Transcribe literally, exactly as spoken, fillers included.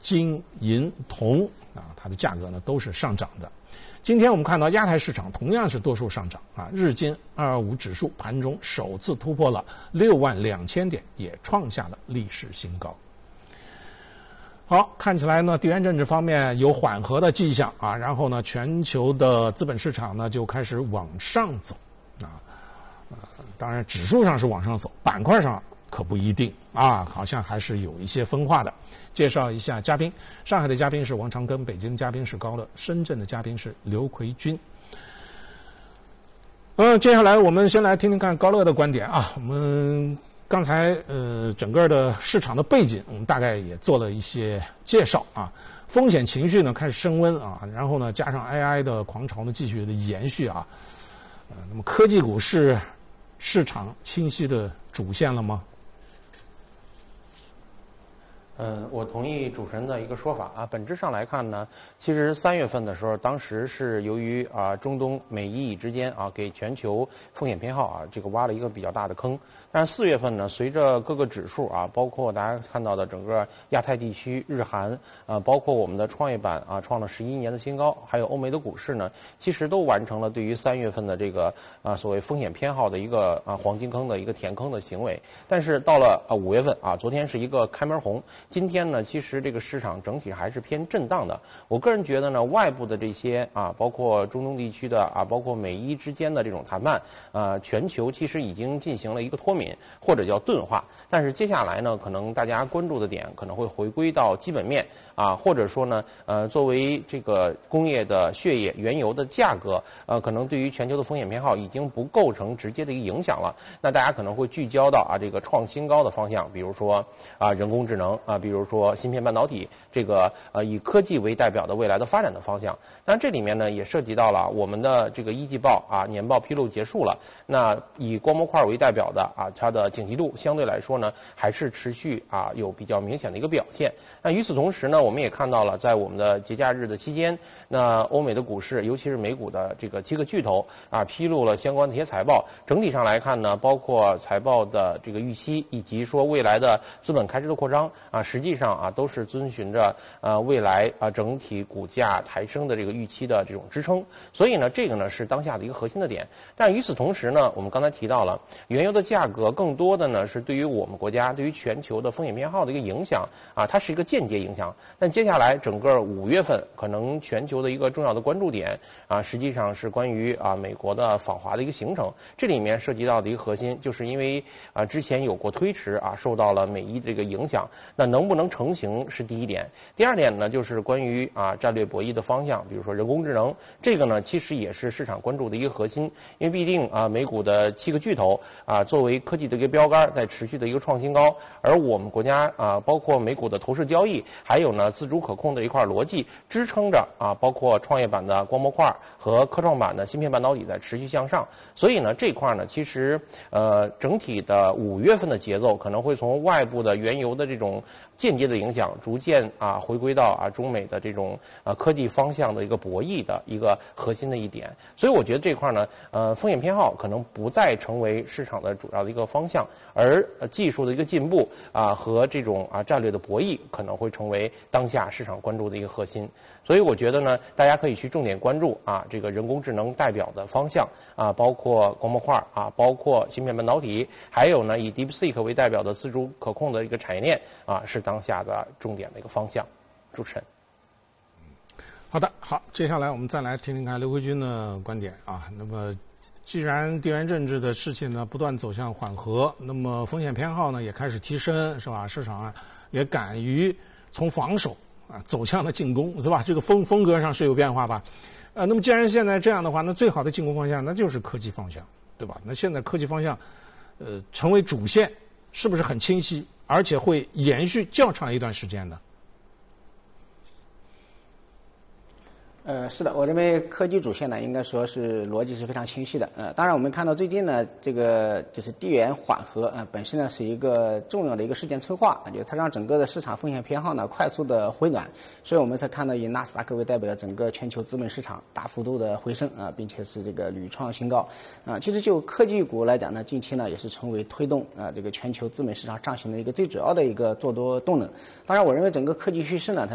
金、银、铜啊，它的价格呢都是上涨的。今天我们看到亚太市场同样是多数上涨啊，日经二二五指数盘中首次突破了六万两千点，也创下了历史新高。好，看起来呢，地缘政治方面有缓和的迹象啊，然后呢，全球的资本市场呢就开始往上走啊，呃，当然指数上是往上走，板块上可不一定啊，好像还是有一些分化的。介绍一下嘉宾，上海的嘉宾是王长庚，北京的嘉宾是高乐，深圳的嘉宾是刘奎军。嗯，接下来我们先来听听看高乐的观点啊。我们刚才呃整个的市场的背景，我们大概也做了一些介绍啊。风险情绪呢开始升温啊，然后呢加上 A I 的狂潮呢继续的延续啊。呃，那么科技股是市场清晰的主线了吗？ 嗯，我同意主持人的一个说法啊。本质上来看呢，其实三月份的时候，当时是由于啊中东美伊之间啊给全球风险偏好啊这个挖了一个比较大的坑。但是四月份呢，随着各个指数啊，包括大家看到的整个亚太地区、日韩啊，包括我们的创业板啊，创了十一年的新高，还有欧美的股市呢，其实都完成了对于三月份的这个啊所谓风险偏好的一个啊黄金坑的一个填坑的行为。但是到了啊五月份啊，昨天是一个开门红。今天呢，其实这个市场整体还是偏震荡的。我个人觉得呢，外部的这些啊，包括中东地区的啊，包括美伊之间的这种谈判，啊，全球其实已经进行了一个脱敏或者叫钝化。但是接下来呢，可能大家关注的点可能会回归到基本面啊，或者说呢，呃，作为这个工业的血液原油的价格，呃，可能对于全球的风险偏好已经不构成直接的一个影响了。那大家可能会聚焦到啊这个创新高的方向，比如说啊人工智能啊。比如说芯片半导体这个呃以科技为代表的未来的发展的方向，当然这里面呢也涉及到了我们的这个一季报啊年报披露结束了，那以光模块为代表的啊它的景气度相对来说呢还是持续啊有比较明显的一个表现。那与此同时呢，我们也看到了在我们的节假日的期间，那欧美的股市尤其是美股的这个七个巨头啊披露了相关的一些财报，整体上来看呢，包括财报的这个预期以及说未来的资本开支的扩张啊。实际上啊，都是遵循着呃未来啊整体股价抬升的这个预期的这种支撑，所以呢，这个呢是当下的一个核心的点。但与此同时呢，我们刚才提到了原油的价格，更多的呢是对于我们国家、对于全球的风险偏好的一个影响啊，它是一个间接影响。但接下来整个五月份，可能全球的一个重要的关注点啊，实际上是关于啊美国的访华的一个行程。这里面涉及到的一个核心，就是因为啊之前有过推迟啊，受到了美伊这个影响，那能不能成型是第一点。第二点呢，就是关于啊战略博弈的方向，比如说人工智能，这个呢其实也是市场关注的一个核心，因为毕竟啊美股的七个巨头啊作为科技的一个标杆，在持续的一个创新高，而我们国家啊包括美股的投射交易，还有呢自主可控的一块逻辑支撑着啊包括创业板的光模块和科创板的芯片半导体在持续向上，所以呢这块呢其实呃整体的五月份的节奏可能会从外部的原油的这种间接的影响，逐渐啊回归到啊中美的这种呃科技方向的一个博弈的一个核心的一点。所以我觉得这块呢，呃风险偏好可能不再成为市场的主要的一个方向，而技术的一个进步啊和这种啊战略的博弈可能会成为当下市场关注的一个核心。所以我觉得呢，大家可以去重点关注啊这个人工智能代表的方向啊，包括光模块啊，包括芯片半导体，还有呢以 DeepSeek 为代表的自主可控的一个产业链啊，是当下的重点的一个方向。主持人。 好的，好，接下来我们再来听听看刘奎军的观点啊。那么，既然地缘政治的事情呢不断走向缓和，那么风险偏好呢也开始提升，是吧？市场啊也敢于从防守啊走向了进攻，是吧？这个风风格上是有变化吧？呃，那么既然现在这样的话，那最好的进攻方向那就是科技方向，对吧？那现在科技方向，呃，成为主线，是不是很清晰？而且会延续较长一段时间的？ 呃，是的，我认为科技主线呢，应该说是逻辑是非常清晰的。呃，当然我们看到最近呢，这个就是地缘缓和，呃，本身呢是一个重要的一个事件催化，就它让整个的市场风险偏好呢快速的回暖，所以我们才看到以纳斯达克为代表的整个全球资本市场大幅度的回升啊、呃，并且是这个屡创新高啊、呃。其实就科技股来讲呢，近期呢也是成为推动啊、呃、这个全球资本市场上行的一个最主要的一个做多动能。当然，我认为整个科技趋势呢，它